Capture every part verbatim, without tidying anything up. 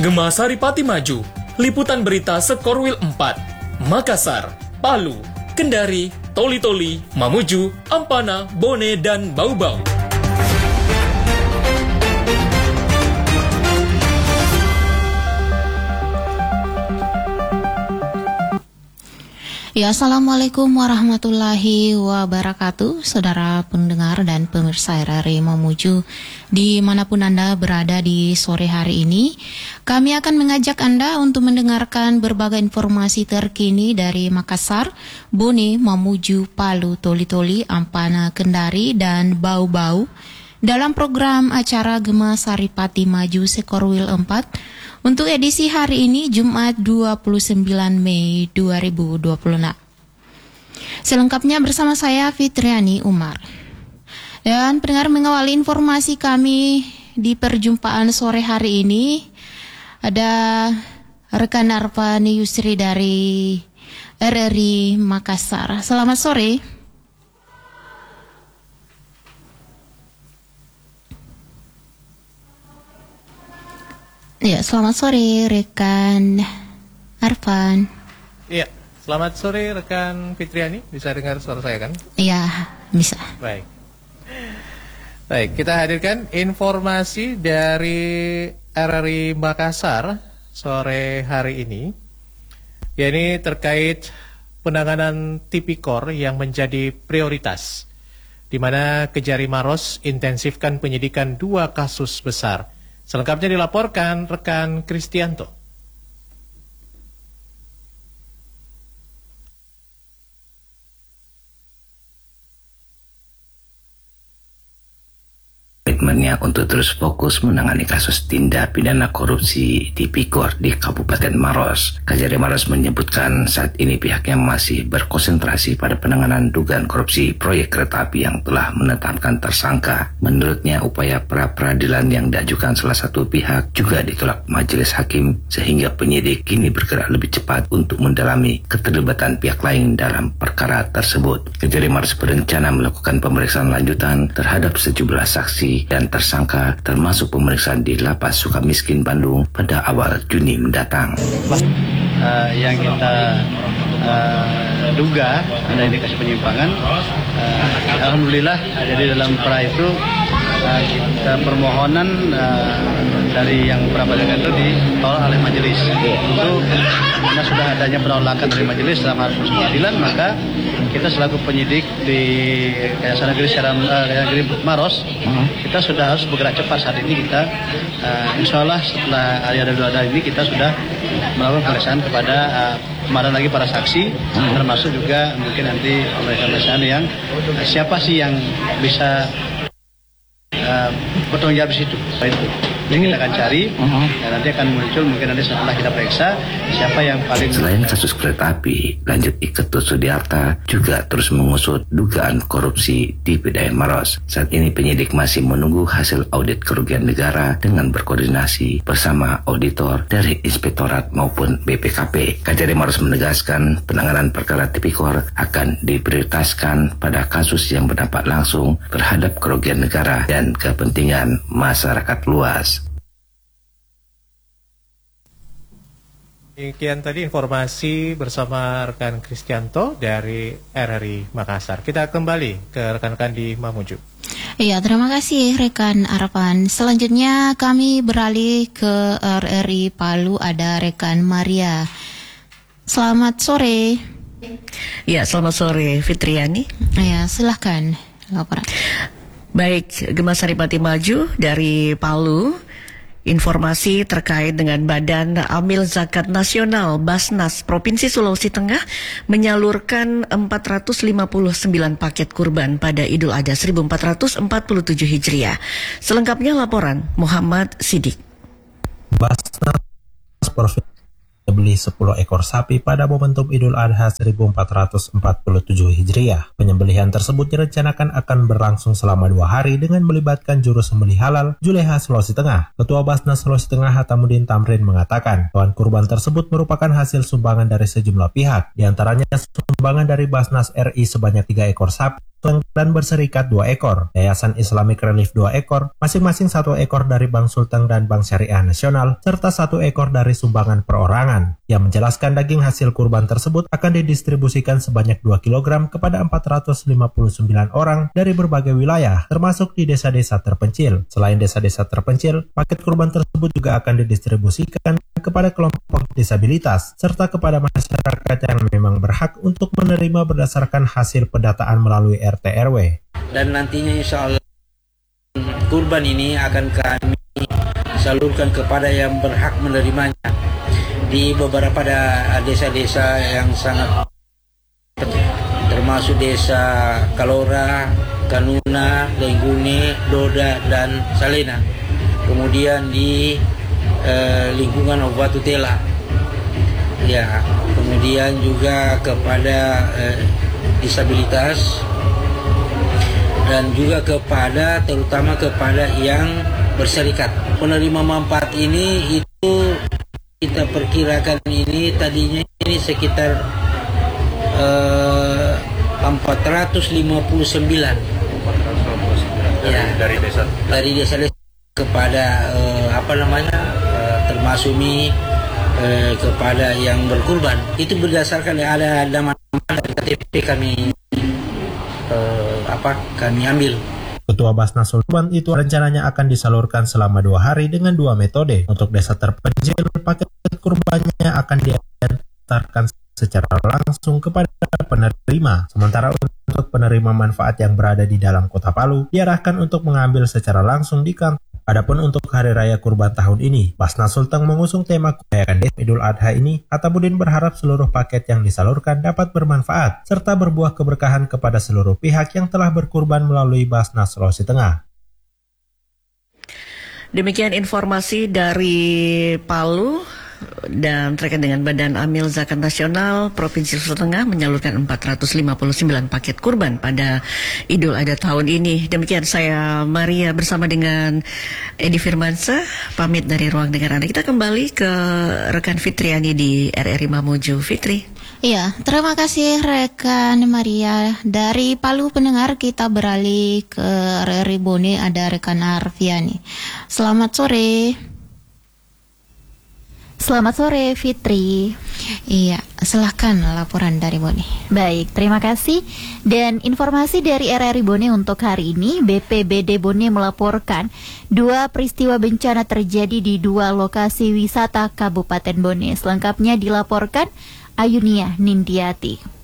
Gema Saripati Maju, liputan berita Sekorwil empat, Makassar, Palu, Kendari, Toli-Toli, Mamuju, Ampana, Bone, dan Bau-Bau. Ya, Assalamualaikum warahmatullahi wabarakatuh, saudara pendengar dan pemirsa R R I Mamuju dimanapun Anda berada di sore hari ini. Kami akan mengajak Anda untuk mendengarkan berbagai informasi terkini dari Makassar, Bone, Mamuju, Palu, Toli-Toli, Ampana, Kendari, dan Bau-Bau dalam program acara Gema Saripati Maju Sekorwil empat untuk edisi hari ini Jumat dua puluh sembilan Mei dua ribu dua puluh enam. Selengkapnya bersama saya Fitriani Umar. Dan pendengar, mengawali informasi kami di perjumpaan sore hari ini ada rekan Arfani Yusri dari R R I Makassar. Selamat sore. Ya, selamat sore rekan Arfan. Iya, selamat sore rekan Fitriani. Bisa dengar suara saya kan? Iya, bisa. Baik. Baik, kita hadirkan informasi dari R R I Makassar sore hari ini. Ya, ini terkait penanganan tipikor yang menjadi prioritas, di mana Kejari Maros intensifkan penyidikan dua kasus besar. Selengkapnya dilaporkan rekan Kristianto. Komitmennya untuk terus fokus menangani kasus tindak pidana korupsi tipikor di Kabupaten Maros. Kejari Maros menyebutkan saat ini pihaknya masih berkonsentrasi pada penanganan dugaan korupsi proyek kereta api yang telah menetapkan tersangka. Menurutnya, upaya pra-peradilan yang diajukan salah satu pihak juga ditolak majelis hakim, sehingga penyidik kini bergerak lebih cepat untuk mendalami keterlibatan pihak lain dalam perkara tersebut. Kejari Maros berencana melakukan pemeriksaan lanjutan terhadap sejumlah saksi dan tersangka, termasuk pemeriksaan di Lapas Sukamiskin Bandung pada awal Juni mendatang. Uh, yang kita uh, duga ada indikasi penyimpangan, uh, alhamdulillah jadi dalam pra itu uh, kita permohonan uh, dari yang pra-peradilan itu ditolak oleh majelis. Itu karena sudah adanya penolakan dari majelis dalam hal pengadilan, maka kita selaku penyidik di Kejaksaan Negeri Seram, uh, Negeri Maros, kita sudah harus bergerak cepat saat ini. Kita uh, insya Allah setelah ada ini kita sudah melakukan pemeriksaan kepada uh, kemarin lagi para saksi, hmm. termasuk juga mungkin nanti pemeriksaan yang uh, siapa sih yang bisa uh, bertanggung jawab di situ. Itu yang kita akan cari, uh-huh. dan nanti akan muncul mungkin nanti setelah kita periksa siapa yang paling. Selain kasus kereta api, lanjut Iketut Sudiarta juga terus mengusut dugaan korupsi di P D A Maros. Saat ini penyidik masih menunggu hasil audit kerugian negara dengan berkoordinasi bersama auditor dari Inspektorat maupun B P K P. Kejari Maros menegaskan penanganan perkara tipikor akan diprioritaskan pada kasus yang berdampak langsung terhadap kerugian negara dan kepentingan masyarakat luas. Demikian tadi informasi bersama rekan Kristianto dari R R I Makassar. Kita kembali ke rekan-rekan di Mamuju. Iya, terima kasih rekan Arfan. Selanjutnya kami beralih ke R R I Palu, ada rekan Maria. Selamat sore. Ya, selamat sore Fitriani. Ya, silahkan laporan. Baik, Gema Saripati Maju dari Palu. Informasi terkait dengan Badan Amil Zakat Nasional Basnas Provinsi Sulawesi Tengah menyalurkan empat ratus lima puluh sembilan paket kurban pada Idul Adha seribu empat ratus empat puluh tujuh Hijriah. Selengkapnya laporan Muhammad Sidik. Basnas Provinsi beli sepuluh ekor sapi pada momentum Idul Adha seribu empat ratus empat puluh tujuh Hijriah. Penyembelihan tersebut direncanakan akan berlangsung selama dua hari dengan melibatkan juru sembelih halal Juleha Sulawesi Tengah. Ketua Basnas Sulawesi Tengah Hatamuddin Tamrin mengatakan, hewan kurban tersebut merupakan hasil sumbangan dari sejumlah pihak, diantaranya sumbangan dari Basnas R I sebanyak tiga ekor sapi dan Berserikat dua ekor, Yayasan Islamic Relief dua ekor, masing-masing satu ekor dari Bank Sulteng dan Bank Syariah Nasional, serta satu ekor dari sumbangan perorangan. Yang menjelaskan daging hasil kurban tersebut akan didistribusikan sebanyak dua kilogram kepada empat ratus lima puluh sembilan orang dari berbagai wilayah, termasuk di desa-desa terpencil. Selain desa-desa terpencil, paket kurban tersebut juga akan didistribusikan kepada kelompok disabilitas, serta kepada masyarakat yang memang berhak untuk menerima berdasarkan hasil pendataan melalui R T R W. Dan nantinya insya Allah kurban ini akan kami salurkan kepada yang berhak menerimanya di beberapa desa-desa yang sangat termasuk desa Kalora, Kanuna, Lenggune, Doda, dan Salena. Kemudian di eh, lingkungan Obatu Tela. Ya, kemudian juga kepada eh, disabilitas dan juga kepada terutama kepada yang berserikat. Penerima manfaat ini itu kita perkirakan ini tadinya ini sekitar uh, empat ratus lima puluh sembilan ya, dari desa dari desa-desa kepada uh, apa namanya uh, termasuk mie uh, kepada yang berkurban. Itu berdasarkan ada nama-nama dari K T P kami Uh, apa kami ambil. Ketua Basnas Sultan itu rencananya akan disalurkan selama dua hari dengan dua metode. Untuk desa terpencil, paket kurbannya akan diantarkan secara langsung kepada penerima. Sementara untuk penerima manfaat yang berada di dalam kota Palu, diarahkan untuk mengambil secara langsung di kantor. Adapun untuk Hari Raya Kurban tahun ini, Basnas Sulteng mengusung tema kebaikan desa Idul Adha ini. Atabuddin berharap seluruh paket yang disalurkan dapat bermanfaat, serta berbuah keberkahan kepada seluruh pihak yang telah berkurban melalui Basnas Sulawesi Tengah. Demikian informasi dari Palu. Dan terkait dengan Badan Amil Zakat Nasional Provinsi Sulawesi Tengah menyalurkan empat ratus lima puluh sembilan paket kurban pada Idul Adha tahun ini. Demikian saya Maria bersama dengan Edi Firmansyah pamit dari ruang dengar Anda. Kita kembali ke rekan Fitriani di R R I Mamuju. Fitri. Iya, terima kasih rekan Maria. Dari Palu pendengar kita beralih ke R R I Bone, ada rekan Arfiani. Selamat sore. Selamat sore Fitri. Iya, silahkan laporan dari Bone. Baik, terima kasih. Dan informasi dari R R I Bone untuk hari ini, B P B D Bone melaporkan dua peristiwa bencana terjadi di dua lokasi wisata Kabupaten Bone. Selengkapnya dilaporkan Ayunia Nindiati.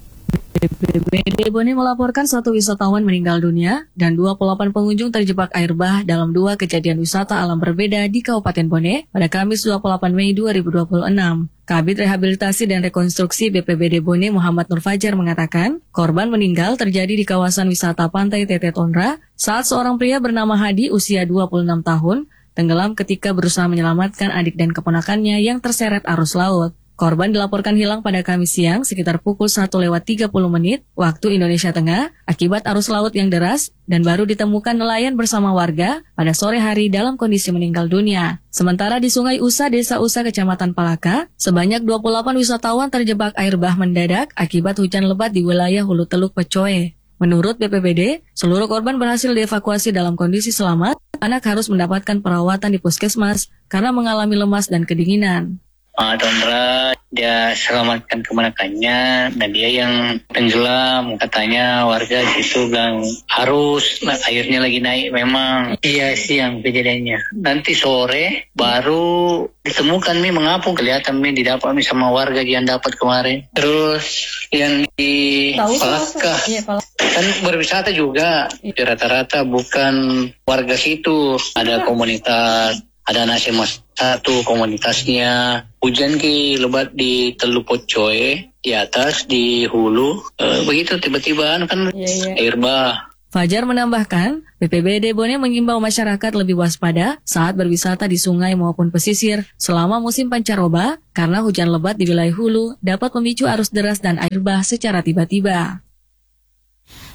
B P B D Bone melaporkan satu wisatawan meninggal dunia dan dua puluh delapan pengunjung terjebak air bah dalam dua kejadian wisata alam berbeda di Kabupaten Bone pada Kamis dua puluh delapan Mei dua ribu dua puluh enam. Kabid Rehabilitasi dan Rekonstruksi B P B D Bone Muhammad Nur Fajar mengatakan, korban meninggal terjadi di kawasan wisata Pantai Tete Tondra saat seorang pria bernama Hadi usia dua puluh enam tahun tenggelam ketika berusaha menyelamatkan adik dan keponakannya yang terseret arus laut. Korban dilaporkan hilang pada Kamis siang sekitar pukul satu lewat tiga puluh menit waktu Indonesia Tengah akibat arus laut yang deras dan baru ditemukan nelayan bersama warga pada sore hari dalam kondisi meninggal dunia. Sementara di Sungai Usa, Desa Usa, Kecamatan Palaka, sebanyak dua puluh delapan wisatawan terjebak air bah mendadak akibat hujan lebat di wilayah Hulu Teluk Pecoe. Menurut B P B D, seluruh korban berhasil dievakuasi dalam kondisi selamat. Anak harus mendapatkan perawatan di puskesmas karena mengalami lemas dan kedinginan. Pak Tondra, dia selamatkan keponakannya, dan dia yang tenggelam, katanya warga situ bilang harus, nah, airnya lagi naik memang. Iya siang kejadiannya. Nanti sore baru ditemukan mi mengapung, kelihatan mi didapat mi sama warga yang dapat kemarin. Terus yang di Palaka, iya, kan berwisata juga, rata-rata bukan warga situ, ada komunitas. Ada nasi mas satu komunitasnya, hujan ki lebat di Teluk Pocoe, di atas di hulu, e, begitu tiba-tiba kan yeah, yeah. air bah. Fajar menambahkan, B P B D Bone mengimbau masyarakat lebih waspada saat berwisata di sungai maupun pesisir selama musim pancaroba karena hujan lebat di wilayah hulu dapat memicu arus deras dan air bah secara tiba-tiba.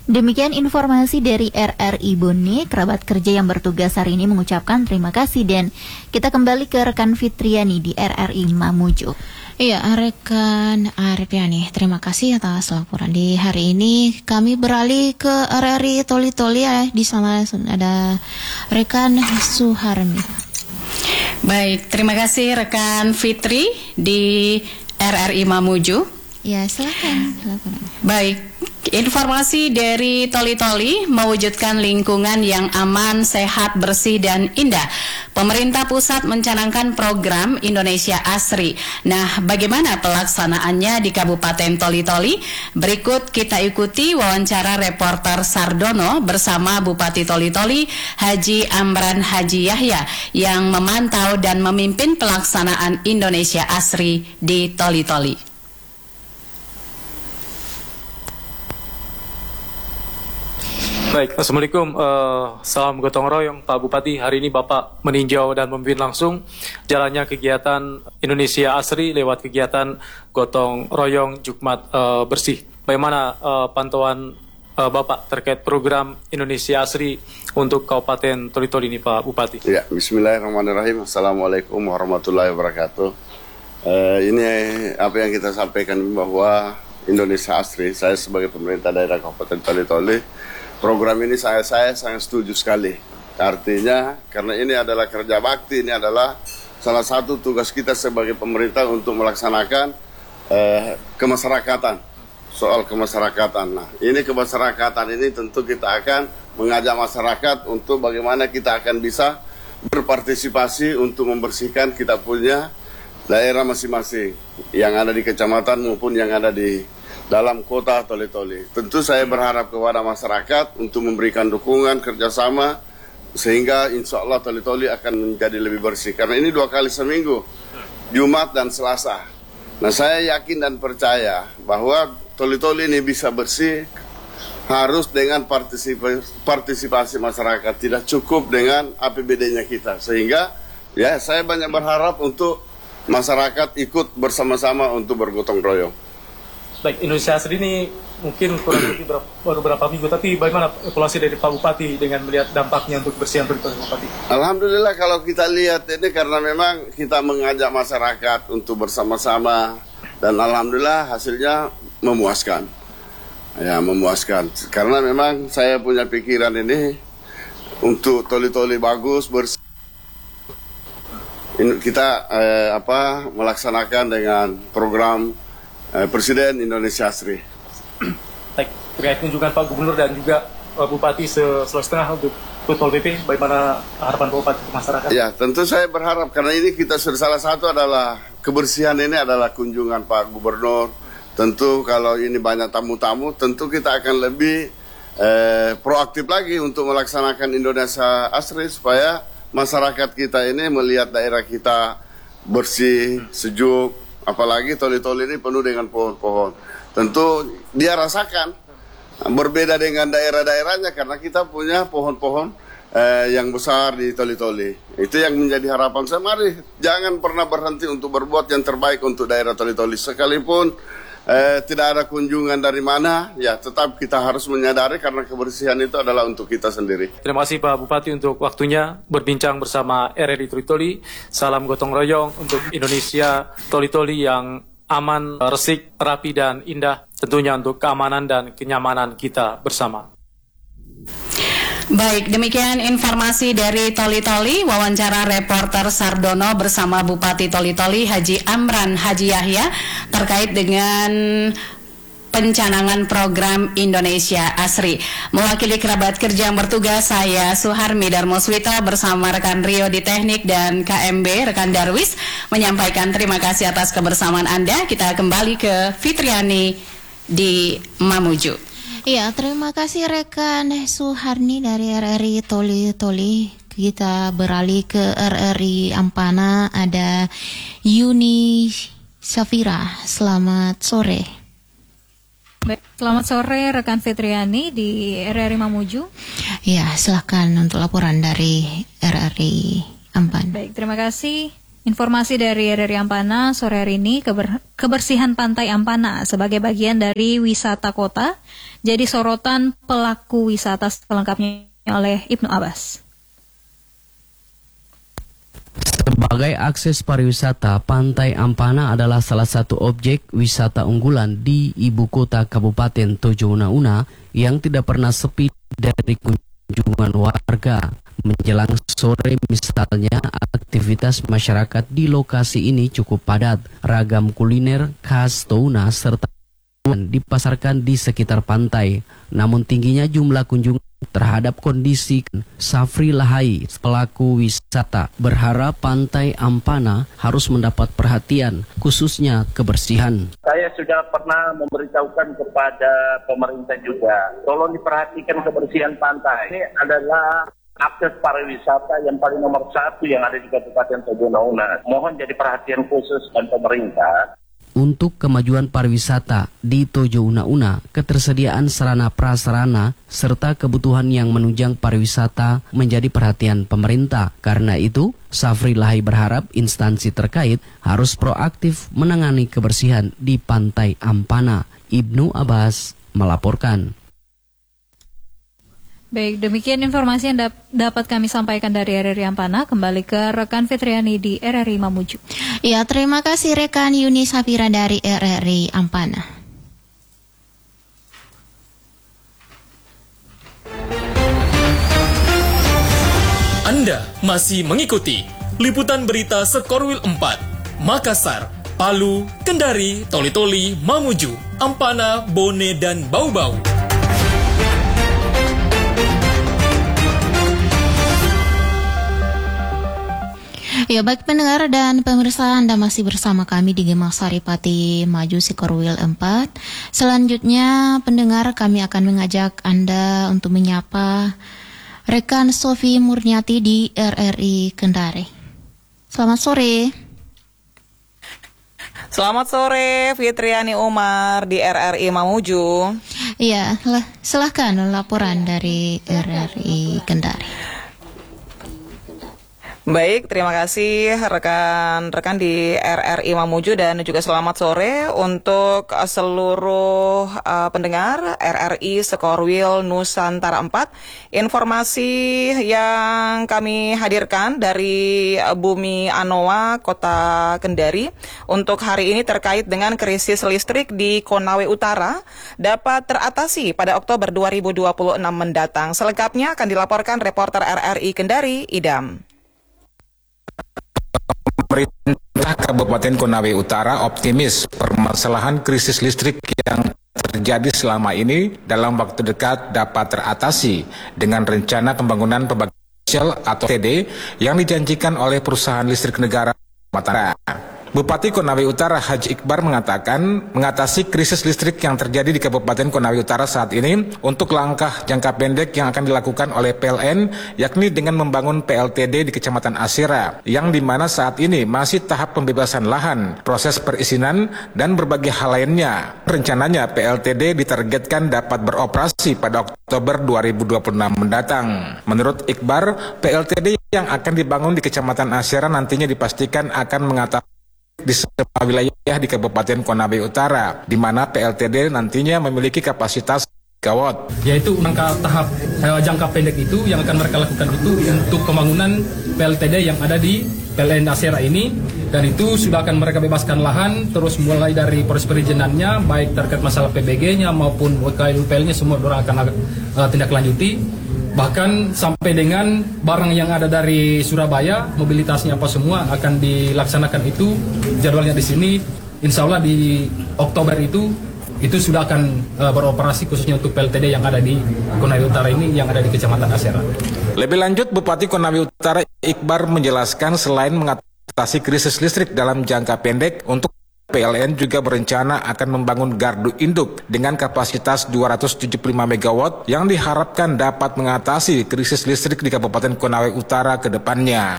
Demikian informasi dari R R I Bone. Kerabat kerja yang bertugas hari ini mengucapkan terima kasih, dan kita kembali ke rekan Fitriani di R R I Mamuju. Iya, rekan Arifiani, terima kasih atas laporan di hari ini. Kami beralih ke R R I Toli-Toli ya. Di sana ada rekan Suharmi. Baik, terima kasih rekan Fitri di R R I Mamuju. Ya, silakan laporan. Baik, informasi dari Toli-Toli mewujudkan lingkungan yang aman, sehat, bersih, dan indah. Pemerintah pusat mencanangkan program Indonesia Asri. Nah, bagaimana pelaksanaannya di Kabupaten Toli-Toli? Berikut kita ikuti wawancara reporter Sardono bersama Bupati Toli-Toli, Haji Amran Haji Yahya, yang memantau dan memimpin pelaksanaan Indonesia Asri di Toli-Toli. Baik, Assalamualaikum, uh, salam gotong royong Pak Bupati. Hari ini Bapak meninjau dan memimpin langsung jalannya kegiatan Indonesia Asri lewat kegiatan gotong royong Jumat uh, bersih. Bagaimana uh, pantauan uh, Bapak terkait program Indonesia Asri untuk Kabupaten Toli-Toli ini Pak Bupati? Ya, Bismillahirrahmanirrahim. Assalamualaikum warahmatullahi wabarakatuh. Uh, ini apa yang kita sampaikan bahwa Indonesia Asri, saya sebagai pemerintah daerah Kabupaten Toli-Toli, program ini saya saya sangat setuju sekali. Artinya karena ini adalah kerja bakti, ini adalah salah satu tugas kita sebagai pemerintah untuk melaksanakan eh, kemasyarakatan, soal kemasyarakatan. Nah, ini kemasyarakatan ini tentu kita akan mengajak masyarakat untuk bagaimana kita akan bisa berpartisipasi untuk membersihkan kita punya daerah masing-masing yang ada di kecamatan maupun yang ada di dalam kota Toli-Toli. Tentu saya berharap kepada masyarakat untuk memberikan dukungan kerjasama sehingga insya Allah Toli-Toli akan menjadi lebih bersih. Karena ini dua kali seminggu, Jumat dan Selasa. Nah, saya yakin dan percaya bahwa Toli-Toli ini bisa bersih harus dengan partisipasi, partisipasi masyarakat. Tidak cukup dengan A P B D-nya kita. Sehingga ya saya banyak berharap untuk masyarakat ikut bersama-sama untuk bergotong royong. Baik, Indonesia Asri ini mungkin kurang lebih berapa, baru berapa minggu, tapi bagaimana evaluasi dari Pak Bupati dengan melihat dampaknya untuk kebersihan Pak Bupati? Alhamdulillah kalau kita lihat ini karena memang kita mengajak masyarakat untuk bersama-sama dan alhamdulillah hasilnya memuaskan. Ya, memuaskan. Karena memang saya punya pikiran ini untuk Toli-Toli bagus, bersih. Kita eh, apa melaksanakan dengan program Presiden Indonesia Asri. Baik, terkait kunjungan Pak Gubernur dan juga uh, Bupati se-Sulawesi Tengah untuk Pol P P, bagaimana harapan Bupati ke masyarakat? Ya, tentu saya berharap karena ini kita salah satu adalah kebersihan ini adalah kunjungan Pak Gubernur. Tentu kalau ini banyak tamu-tamu, tentu kita akan lebih eh, proaktif lagi untuk melaksanakan Indonesia Asri supaya masyarakat kita ini melihat daerah kita bersih, sejuk. Apalagi Toli-Toli ini penuh dengan pohon-pohon. Tentu dia rasakan berbeda dengan daerah-daerahnya karena kita punya pohon-pohon eh, yang besar di Toli-Toli. Itu yang menjadi harapan saya. Mari jangan pernah berhenti untuk berbuat yang terbaik untuk daerah Toli-Toli. Sekalipun eh, tidak ada kunjungan dari mana, ya tetap kita harus menyadari karena kebersihan itu adalah untuk kita sendiri. Terima kasih Pak Bupati untuk waktunya berbincang bersama R R I Toli-Toli. Salam gotong royong untuk Indonesia Toli-Toli yang aman, resik, rapi, dan indah. Tentunya untuk keamanan dan kenyamanan kita bersama. Baik, demikian informasi dari Toli-Toli, wawancara reporter Sardono bersama Bupati Toli-Toli Haji Amran Haji Yahya terkait dengan pencanangan program Indonesia Asri. Mewakili kerabat kerja yang bertugas, saya Suharmi Darmoswita bersama rekan Rio di teknik dan K M B rekan Darwis menyampaikan terima kasih atas kebersamaan Anda. Kita kembali ke Fitriani di Mamuju. Iya, terima kasih rekan Suharni dari R R I Toli-Toli. Kita beralih ke R R I Ampana, ada Yuni Safira. Selamat sore. Baik, selamat sore rekan Fitriani di R R I Mamuju. Ya, silakan untuk laporan dari R R I Ampana. Baik, terima kasih. Informasi dari R R I Ampana sore hari ini, keber, kebersihan pantai Ampana sebagai bagian dari wisata kota jadi sorotan pelaku wisata. Selengkapnya oleh Ibnu Abbas. Sebagai akses pariwisata, Pantai Ampana adalah salah satu objek wisata unggulan di ibu kota Kabupaten Tojo Una Una yang tidak pernah sepi dari kunjungan warga. Menjelang sore misalnya, aktivitas masyarakat di lokasi ini cukup padat. Ragam kuliner khas Touna serta dipasarkan di sekitar pantai. Namun tingginya jumlah kunjungan terhadap kondisi Safri Lahai, pelaku wisata, berharap Pantai Ampana harus mendapat perhatian, khususnya kebersihan. Saya sudah pernah memberitahukan kepada pemerintah juga, tolong diperhatikan kebersihan pantai. Ini adalah akses pariwisata yang paling nomor satu yang ada di Kabupaten Tojo Una Una. Mohon jadi perhatian khusus dan pemerintah. Untuk kemajuan pariwisata di Tojo Una Una, ketersediaan sarana prasarana serta kebutuhan yang menunjang pariwisata menjadi perhatian pemerintah. Karena itu, Safri Lahai berharap instansi terkait harus proaktif menangani kebersihan di Pantai Ampana. Ibnu Abbas melaporkan. Baik, demikian informasi yang dap- dapat kami sampaikan dari R R I Ampana. Kembali ke rekan Fitriani di R R I Mamuju. Ya, terima kasih rekan Yuni Safira dari R R I Ampana. Anda masih mengikuti liputan berita Sekorwil empat, Makassar, Palu, Kendari, Toli-Toli, Mamuju, Ampana, Bone, dan Bau-Bau. Ya, baik pendengar dan pemirsa, Anda masih bersama kami di Gemah Saripati Maju Sekorwil empat. Selanjutnya, pendengar, kami akan mengajak Anda untuk menyapa rekan Sofi Murniati di R R I Kendari. Selamat sore. Selamat sore, Fitriani Umar di R R I Mamuju. Iya, silahkan laporan dari R R I Kendari. Baik, terima kasih rekan-rekan di R R I Mamuju dan juga selamat sore untuk seluruh uh, pendengar R R I Sekorwil Nusantara empat. Informasi yang kami hadirkan dari Bumi Anoa, Kota Kendari untuk hari ini terkait dengan krisis listrik di Konawe Utara dapat teratasi pada Oktober dua ribu dua puluh enam mendatang. Selengkapnya akan dilaporkan reporter R R I Kendari, Idam. Pemerintah Kabupaten Konawe Utara optimis permasalahan krisis listrik yang terjadi selama ini dalam waktu dekat dapat teratasi dengan rencana pembangunan pembangkit sosial atau T D yang dijanjikan oleh perusahaan listrik negara Matara. Bupati Konawe Utara Haji Iqbar mengatakan mengatasi krisis listrik yang terjadi di Kabupaten Konawe Utara saat ini untuk langkah jangka pendek yang akan dilakukan oleh P L N yakni dengan membangun P L T D di Kecamatan Asira yang dimana saat ini masih tahap pembebasan lahan, proses perizinan dan berbagai hal lainnya. Rencananya P L T D ditargetkan dapat beroperasi pada Oktober dua ribu dua puluh enam mendatang. Menurut Iqbar, P L T D yang akan dibangun di Kecamatan Asira nantinya dipastikan akan mengatasi di semua wilayah di Kabupaten Konawe Utara, di mana P L T D nantinya memiliki kapasitas gawat. Yaitu langkah tahap eh, jangka pendek itu yang akan mereka lakukan itu untuk pembangunan P L T D yang ada di P L N Asera ini, dan itu sudah akan mereka bebaskan lahan, terus mulai dari proses perizinannya, baik terkait masalah P B G-nya maupun W K U P L-nya semua orang akan uh, tindak lanjuti. Bahkan sampai dengan barang yang ada dari Surabaya, mobilitasnya apa semua akan dilaksanakan itu, jadwalnya di sini, insya Allah di Oktober itu, itu sudah akan uh, beroperasi khususnya untuk P L T D yang ada di Konawe Utara ini, yang ada di Kecamatan Asera. Lebih lanjut, Bupati Konawe Utara Iqbar menjelaskan selain mengatasi krisis listrik dalam jangka pendek, untuk P L N juga berencana akan membangun gardu induk dengan kapasitas dua ratus tujuh puluh lima megawatt yang diharapkan dapat mengatasi krisis listrik di Kabupaten Konawe Utara ke depannya.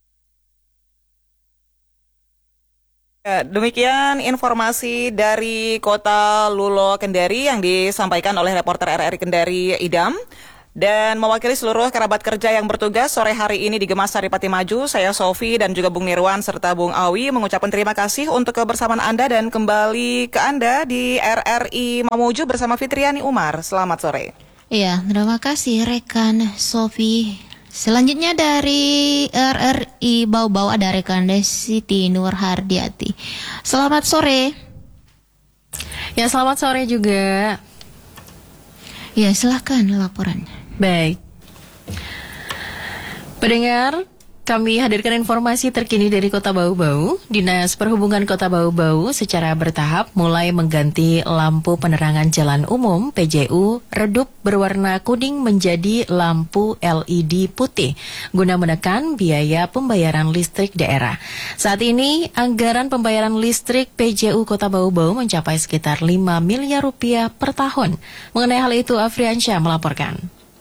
Demikian informasi dari Kota Lulo Kendari yang disampaikan oleh reporter R R I Kendari Idam. Dan mewakili seluruh kerabat kerja yang bertugas sore hari ini di Gemas Saripati Maju, saya Sofi dan juga Bung Nirwan serta Bung Awi mengucapkan terima kasih untuk kebersamaan Anda dan kembali ke Anda di R R I Mamuju bersama Fitriani Umar. Selamat sore. Iya, terima kasih rekan Sofi. Selanjutnya dari R R I Bau-Bau ada rekan Siti Nurhardiati. Selamat sore. Ya, selamat sore juga. Ya, silahkan laporannya. Baik. Pendengar, kami hadirkan informasi terkini dari Kota Bau-Bau. Dinas Perhubungan Kota Bau-Bau secara bertahap mulai mengganti lampu penerangan jalan umum P J U redup berwarna kuning menjadi lampu L E D putih guna menekan biaya pembayaran listrik daerah. Saat ini anggaran pembayaran listrik P J U Kota Bau-Bau mencapai sekitar lima miliar rupiah per tahun. Mengenai hal itu, Afriansyah melaporkan.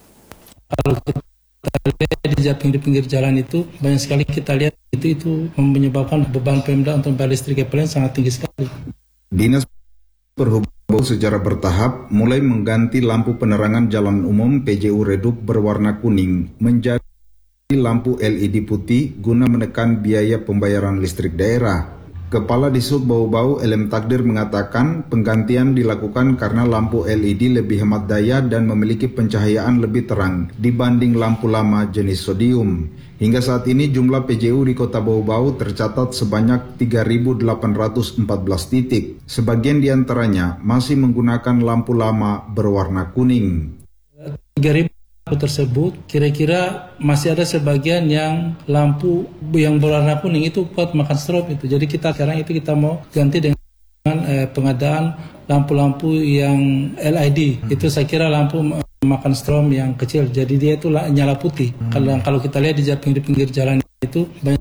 Kalau kita lihat di pinggir-pinggir jalan itu banyak sekali kita lihat itu itu menyebabkan beban Pemda untuk bayar listrik P L N sangat tinggi sekali. Dinas Perhubungan secara bertahap mulai mengganti lampu penerangan jalan umum P J U redup berwarna kuning menjadi lampu L E D putih guna menekan biaya pembayaran listrik daerah. Kepala Disub Bau-Bau Elem Takdir mengatakan penggantian dilakukan karena lampu L E D lebih hemat daya dan memiliki pencahayaan lebih terang dibanding lampu lama jenis sodium. Hingga saat ini jumlah P J U di Kota Bau-Bau tercatat sebanyak tiga ribu delapan ratus empat belas titik. Sebagian diantaranya masih menggunakan lampu lama berwarna kuning. tiga ribu tersebut kira-kira masih ada sebagian yang lampu yang berwarna kuning itu kuat makan strobe itu. Jadi kita sekarang itu kita mau ganti dengan eh, pengadaan lampu-lampu yang L E D. Itu saya kira lampu makan strobe yang kecil. Jadi dia itu nyala putih. Hmm. Kalau kalau kita lihat di pinggir-pinggir jalan itu banyak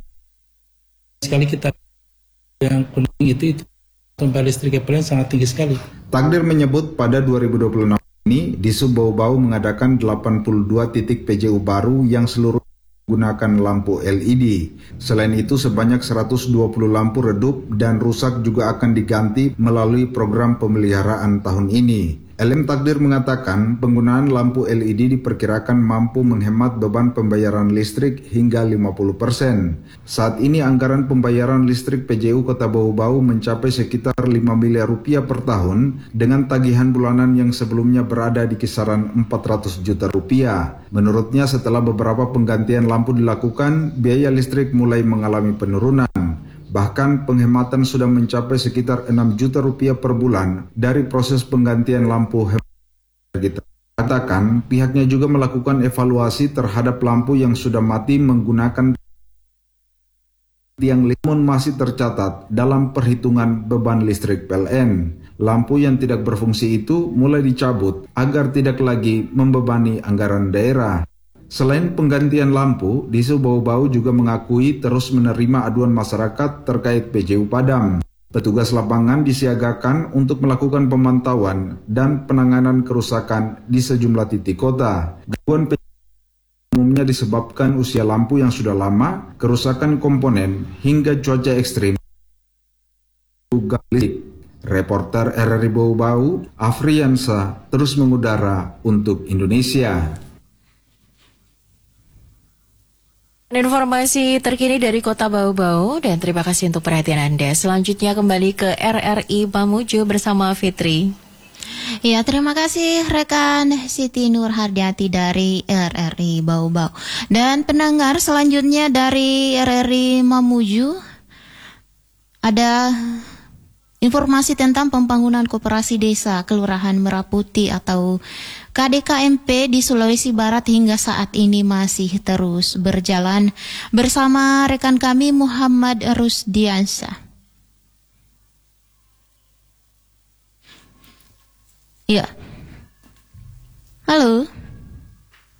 sekali kita yang kuning itu itu tempat listrik P L N sangat tinggi sekali. Takdir menyebut pada dua ribu dua puluh enam ini Disub Bau-Bau mengadakan delapan puluh dua titik P J U baru yang seluruh menggunakan lampu L E D. Selain itu sebanyak seratus dua puluh lampu redup dan rusak juga akan diganti melalui program pemeliharaan tahun ini. Elem Takdir mengatakan penggunaan lampu L E D diperkirakan mampu menghemat beban pembayaran listrik hingga lima puluh persen. Saat ini anggaran pembayaran listrik P J U Kota Bau-Bau mencapai sekitar lima miliar rupiah per tahun dengan tagihan bulanan yang sebelumnya berada di kisaran empat ratus juta rupiah. Menurutnya setelah beberapa penggantian lampu dilakukan, biaya listrik mulai mengalami penurunan. Bahkan penghematan sudah mencapai sekitar enam juta rupiah per bulan dari proses penggantian lampu hemat. Katakan pihaknya juga melakukan evaluasi terhadap lampu yang sudah mati menggunakan tiang listrik masih tercatat dalam perhitungan beban listrik P L N. Lampu yang tidak berfungsi itu mulai dicabut agar tidak lagi membebani anggaran daerah. Selain penggantian lampu, Disub Bau-Bau juga mengakui terus menerima aduan masyarakat terkait P J U padam. Petugas lapangan disiagakan untuk melakukan pemantauan dan penanganan kerusakan di sejumlah titik kota. Gangguan P J U umumnya disebabkan usia lampu yang sudah lama, kerusakan komponen, hingga cuaca ekstrim. Reporter R R I Bau-Bau, Afriansa, terus mengudara untuk Indonesia. Informasi terkini dari Kota Bau-Bau dan terima kasih untuk perhatian Anda. Selanjutnya kembali ke R R I Mamuju bersama Fitri. Ya, terima kasih rekan Siti Nurhardiati dari R R I Bau-Bau. Dan pendengar selanjutnya dari R R I Mamuju ada informasi tentang pembangunan koperasi desa Kelurahan Meraputi atau K D K M P di Sulawesi Barat hingga saat ini masih terus berjalan bersama rekan kami Muhammad Rusdiansyah. Ya. Halo.